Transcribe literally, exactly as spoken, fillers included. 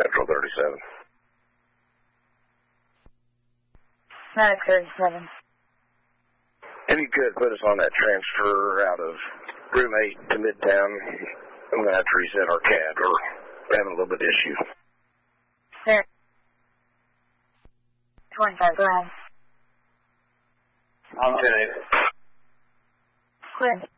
Metro thirty-seven. Medic thirty-seven. If you could put us on that transfer out of room eight to Midtown, I'm going to have to reset our C A D. We're having a little bit of issue. There. twenty-five, go ahead. I'm ten eight. Clear.